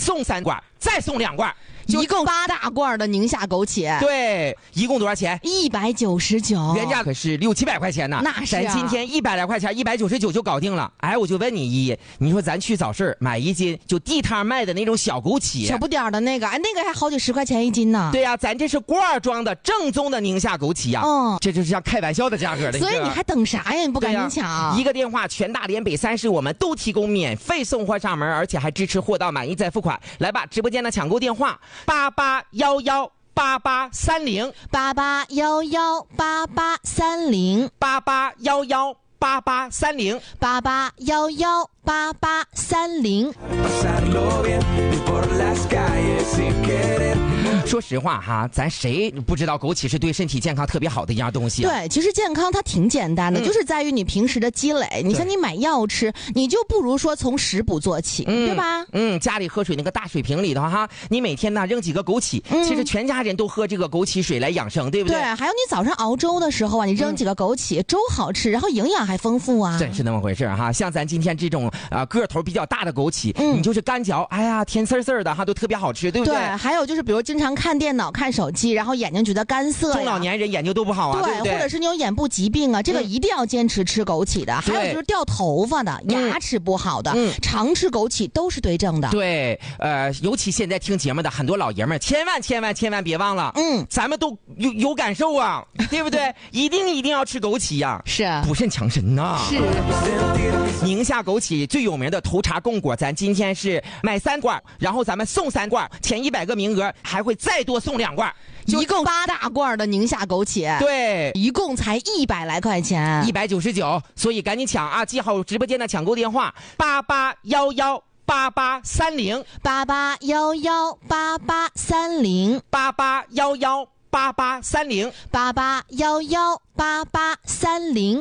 送3罐，再送2罐。 一共8大罐的宁夏枸杞， 对，一共多少钱 ？199， 原价可是600-700块钱呢。 那是啊， 咱今天100来块钱，199就搞定了。哎，我就问你一，你说咱去早市买1斤就地摊卖的那种小枸杞， 小不点儿的那个，哎，那个还好几10块钱1斤呢。 对呀，咱这是罐装的正宗的宁夏枸杞呀，这就是像开玩笑的价格的。 所以你还等啥呀？你不赶紧抢？ 一个电话，全大连北3市我们都提供免费送货上门，而且还支持货到满意再付款。来吧，直播间的抢购电话 88118830，88118830，88118830。 说实话哈，咱谁不知道枸杞是对身体健康特别好的一样东西对，其实健康它挺简单的，就是在于你平时的积累。你像你买药吃，你就不如说从食补做起，对吧？ 家里喝水那个大水瓶里头哈，你每天呢扔几个枸杞，其实全家人都喝这个枸杞水来养生，对不对？ 对，还有你早上熬粥的时候啊，你扔几个枸杞，粥好吃，然后营养还丰富啊。 真是那么回事哈。像咱今天这种个头比较大的枸杞，你就是干嚼，哎呀甜丝丝的哈，都特别好吃，对不对？ 对，还有就是比如经常看电脑、看手机，然后眼睛觉得干涩， 中老年人眼睛都不好啊，对不对？ 或者是你有眼部疾病啊，这个一定要坚持吃枸杞的。还有就是掉头发的、牙齿不好的，常吃枸杞都是对症的。 对，尤其现在听节目的很多老爷们儿，千万别忘了，咱们都有感受啊，对不对？一定要吃枸杞呀， 是补肾强身呐。 是。 宁夏枸杞最有名的头茶供果，咱今天是买3罐，然后咱们送3罐，前100个名额还会再多送2罐， 一共8大罐的宁夏枸杞， 对， 一共才100来块钱 ，199，所以赶紧抢啊！记好直播间的抢购电话，88118830，88118830，88118830。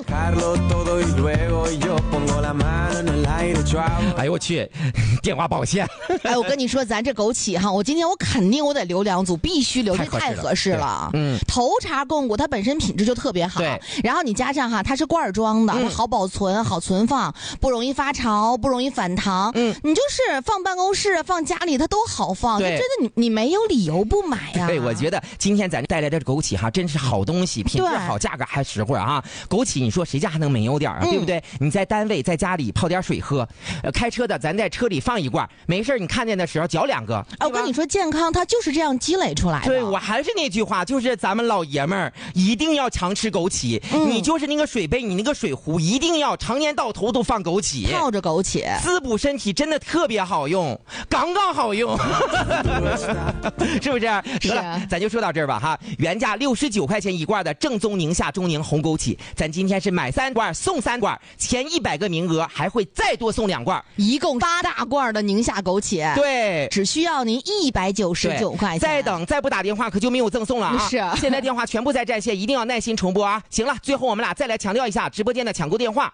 哎呦我去，电话报线。 哎，我跟你说，咱这枸杞哈，我今天肯定得留2组，必须留，这太合适了。头茶供果它本身品质就特别好， 对， 然后你加上哈，它是罐装的，它好保存、好存放，不容易发潮，不容易反糖。你就是放办公室、放家里，它都好放。就真的你没有理由不买呀。 对，我觉得今天咱带来的枸杞哈，真是好东西，品质好，价格还实惠啊。枸杞，你说谁家还能没有点啊？对不对？你在单位、在家里泡点水喝，开车的咱在车里放1罐，没事你看见的时候嚼2个。 我跟你说，健康它就是这样积累出来的。 对，我还是那句话，就是咱们老爷们儿一定要常吃枸杞。你就是那个水杯，你那个水壶一定要常年到头都放枸杞， 泡着枸杞， 滋补身体真的特别好用，刚好用，是不是？得了，咱就说到这儿吧哈。原价69块钱1罐的正宗宁夏中宁红枸杞，咱今天是买3罐送3罐，前100个名额还会再多送2罐， 一共8大罐的宁夏枸杞。 对， 只需要您199块钱。 再不打电话可就没有赠送了啊！ 是， 现在电话全部在占线，一定要耐心重播啊！行了，最后我们俩再来强调一下直播间的抢购电话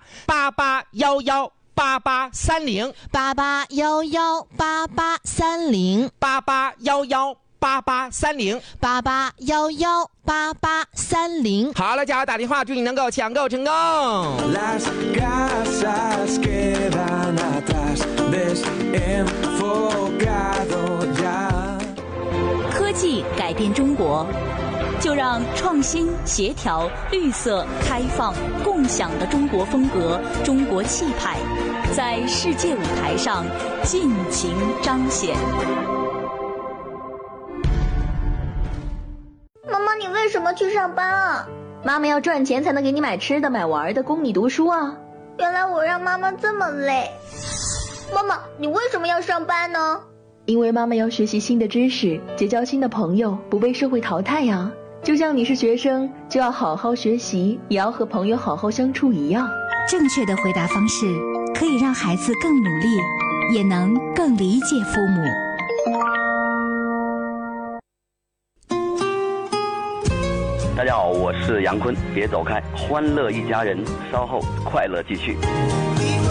，88118830，88118830，88118830。好了，加油打电话，祝你能够抢购成功。 科技改变中国，就让创新、协调、绿色、开放、共享的中国风格、中国气派，在世界舞台上尽情彰显。 妈妈，你为什么去上班啊？ 妈妈要赚钱才能给你买吃的、买玩的，供你读书啊。 原来我让妈妈这么累。妈妈，你为什么要上班呢？ 因为妈妈要学习新的知识，结交新的朋友，不被社会淘汰呀。就像你是学生，就要好好学习，也要和朋友好好相处一样。 正确的回答方式可以让孩子更努力，也能更理解父母。 大家好，我是杨坤，别走开，欢乐一家人，稍后快乐继续。